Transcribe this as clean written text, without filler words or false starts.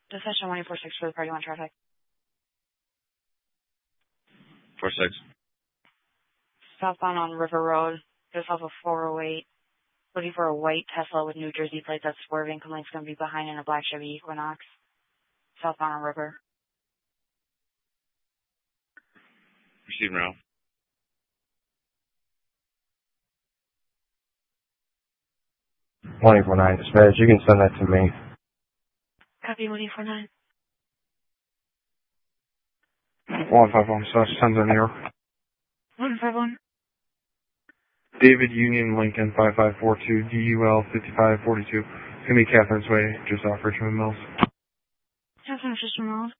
Decision 146 for the party one traffic. 46. Southbound on River Road, just off of 408. Looking for a white Tesla with New Jersey plates that's swerving. Complaint's going to be behind in a black Chevy Equinox. Southbound on River. Receiving now. One 149 dispatch, you can send that to me. Copy 1849. 151, so send to New York. 151. David Union Lincoln 5542 DUL 5542. It's going to be Catherine's Way, just off Richmond Mills. Catherine Richmond Mills.